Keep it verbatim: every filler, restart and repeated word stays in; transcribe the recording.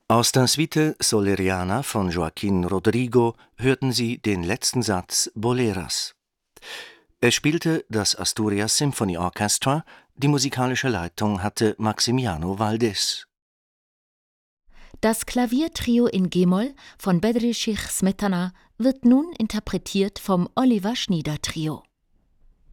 Aus der Suite Soleriana von Joaquín Rodrigo hörten Sie den letzten Satz Boleras. Es spielte das Asturias Symphony Orchestra, die musikalische Leitung hatte Maximiano Valdés. Das Klaviertrio in G-Moll von Bedřich Smetana wird nun interpretiert vom Oliver Schnieder Trio.